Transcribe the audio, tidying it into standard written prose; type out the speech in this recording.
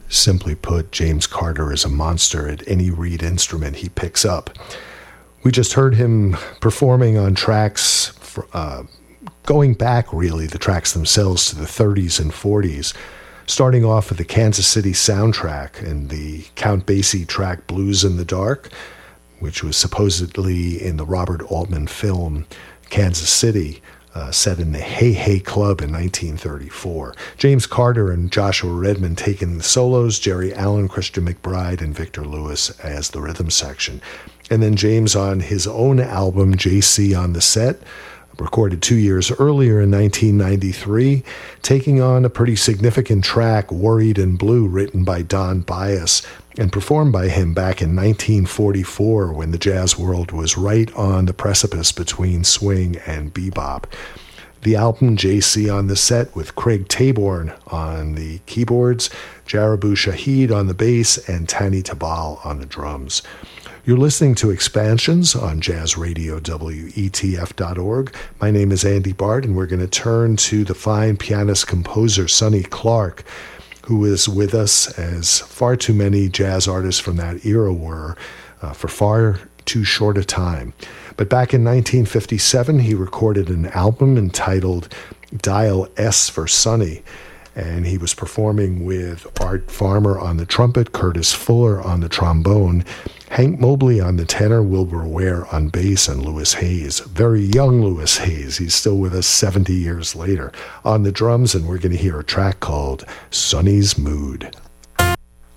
Simply put, James Carter is a monster at any reed instrument he picks up. We just heard him performing on tracks, going back really, the tracks themselves to the 30s and 40s, starting off with the Kansas City soundtrack and the Count Basie track Blues in the Dark, which was supposedly in the Robert Altman film Kansas City, set in the Hey Hey Club in 1934. James Carter and Joshua Redman taking the solos, Jerry Allen, Christian McBride, and Victor Lewis as the rhythm section. And then James on his own album, JC on the Set, recorded 2 years earlier in 1993, taking on a pretty significant track, Worried in Blue, written by Don Byas and performed by him back in 1944 when the jazz world was right on the precipice between swing and bebop. The album JC on the Set with Craig Taborn on the keyboards, Jarabu Shahid on the bass, and Tani Tabal on the drums. You're listening to Expansions on Jazz Radio WETF.org. My name is Andy Bart, and we're going to turn to the fine pianist-composer Sonny Clark, who is with us, as far too many jazz artists from that era were, for far too short a time. But back in 1957, he recorded an album entitled Dial S for Sonny, and he was performing with Art Farmer on the trumpet, Curtis Fuller on the trombone, Hank Mobley on the tenor, Wilbur Ware on bass, and Louis Hayes, very young Louis Hayes, he's still with us 70 years later, on the drums, and we're going to hear a track called Sonny's Mood.